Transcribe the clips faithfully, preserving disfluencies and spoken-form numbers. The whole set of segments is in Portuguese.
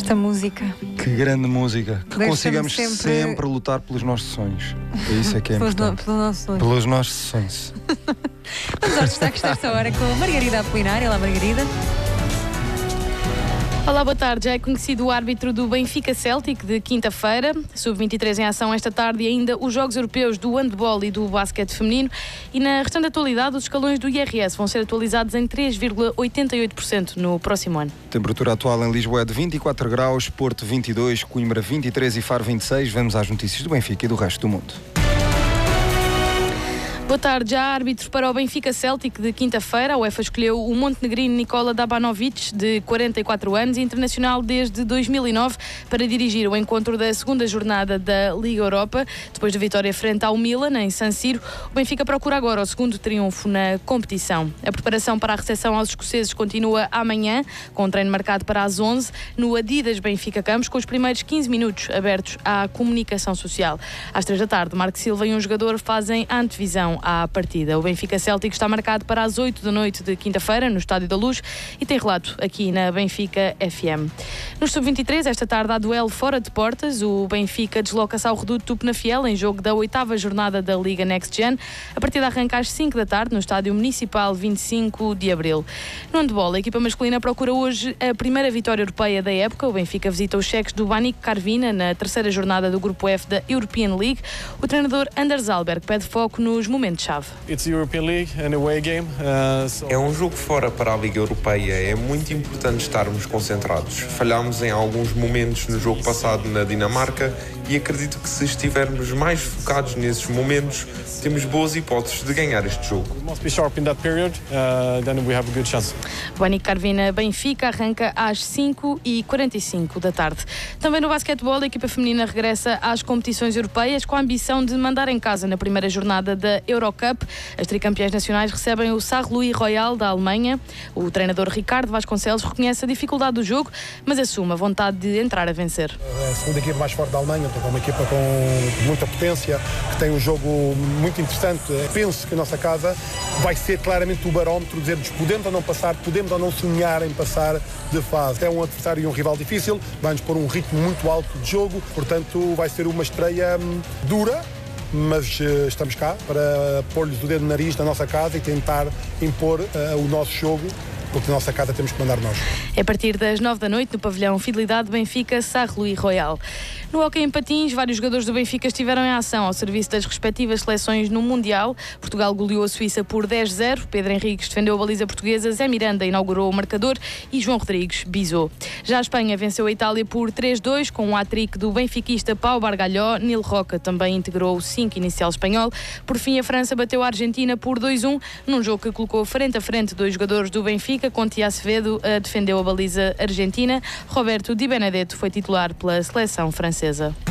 Esta música. Que grande música. Que Deixa-me consigamos sempre... sempre lutar pelos nossos sonhos. É isso é que é pelos, no, importante. pelos nossos sonhos. Pelos nossos sonhos. Vamos aos destaques desta hora com a Margarida Apolinário. Olá, Margarida. Olá, boa tarde. Já é conhecido o árbitro do Benfica Celtic de quinta-feira. sub vinte e três em ação esta tarde e ainda os Jogos Europeus do handball e do basquete feminino. E na restante atualidade, os escalões do I R S vão ser atualizados em três vírgula oitenta e oito por cento no próximo ano. Temperatura atual em Lisboa é de vinte e quatro graus, Porto vinte e dois, Coimbra vinte e três e Faro vinte e seis. Vamos às notícias do Benfica e do resto do mundo. Boa tarde. Já há árbitro para o Benfica Celtic de quinta-feira. A UEFA escolheu o montenegrino Nikola Dabanovic, de quarenta e quatro anos, internacional desde dois mil e nove, para dirigir o encontro da segunda jornada da Liga Europa. Depois da vitória frente ao Milan, em San Siro, o Benfica procura agora o segundo triunfo na competição. A preparação para a recepção aos escoceses continua amanhã, com um treino marcado para as onze, no Adidas Benfica Campos, com os primeiros quinze minutos abertos à comunicação social. Às três da tarde, Marco Silva e um jogador fazem a antevisão à partida. O Benfica Celtic está marcado para as oito da noite de quinta-feira, no Estádio da Luz, e tem relato aqui na Benfica F M. No sub vinte e três, esta tarde há duelo fora de portas. O Benfica desloca-se ao Reduto do Penafiel em jogo da oitava jornada da Liga Next Gen. A partida arranca às cinco da tarde no Estádio Municipal vinte e cinco de Abril. No handball, a equipa masculina procura hoje a primeira vitória europeia da época. O Benfica visita os cheques do Baník Karvina na terceira jornada do Grupo F da European League. O treinador Anders Alberg pede foco nos momentos-chave. É um jogo fora para a Liga Europeia. É muito importante estarmos concentrados. Falhámos em alguns momentos no jogo passado na Dinamarca e acredito que se estivermos mais focados nesses momentos, temos boas hipóteses de ganhar este jogo. O Baník Karvina Benfica arranca às cinco e quarenta e cinco da tarde. Também no basquetebol, a equipa feminina regressa às competições europeias com a ambição de mandar em casa na primeira jornada da Eurocup. As tricampeãs nacionais recebem o Saarlouis Royal da Alemanha. O treinador Ricardo Vasconcelos reconhece a dificuldade do jogo, mas assume a vontade de entrar a vencer. É a segunda equipa mais forte da Alemanha, é uma equipa com muita potência, que tem um jogo muito interessante. Penso que a nossa casa vai ser claramente o barómetro, dizer-nos podemos ou não passar, podemos ou não sonhar em passar de fase. É um adversário e um rival difícil, vai-nos pôr um ritmo muito alto de jogo, portanto vai ser uma estreia dura, mas uh, estamos cá para pôr-lhes o dedo no nariz na nossa casa e tentar impor uh, o nosso jogo, porque na nossa casa temos que mandar nós. É a partir das nove da noite no pavilhão Fidelidade Benfica Saarlouis Royal. No hóquei em patins, vários jogadores do Benfica estiveram em ação ao serviço das respectivas seleções no Mundial. Portugal goleou a Suíça por dez a zero, Pedro Henriques defendeu a baliza portuguesa, Zé Miranda inaugurou o marcador e João Rodrigues bisou. Já a Espanha venceu a Itália por três a dois com um hat-trick do benfiquista Pau Bargalhó. Nil Roca também integrou o cinco inicial espanhol. Por fim, a França bateu a Argentina por dois a um, num jogo que colocou frente a frente dois jogadores do Benfica. Conti Acevedo uh, defendeu a baliza argentina. Roberto Di Benedetto foi titular pela seleção francesa.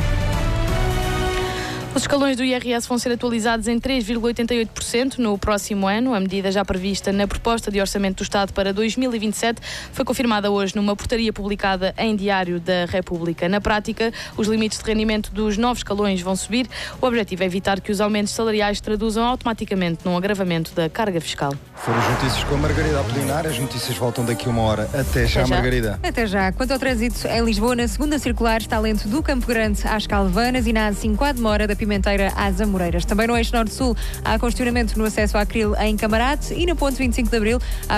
Os escalões do I R S vão ser atualizados em três vírgula oitenta e oito por cento no próximo ano. A medida já prevista na proposta de orçamento do Estado para dois mil e vinte e sete foi confirmada hoje numa portaria publicada em Diário da República. Na prática, os limites de rendimento dos novos escalões vão subir. O objetivo é evitar que os aumentos salariais se traduzam automaticamente num agravamento da carga fiscal. Foram as notícias com a Margarida Apolinário. As notícias voltam daqui a uma hora. Até já, Até já. Margarida. Até já. Quanto ao trânsito em Lisboa, na segunda circular está lento do Campo Grande às Calvanas e na A cinco à Demora da Pimenteira às Amoreiras. Também no eixo norte-sul há congestionamento no acesso à Acril em Camarate e na ponte vinte e cinco de Abril há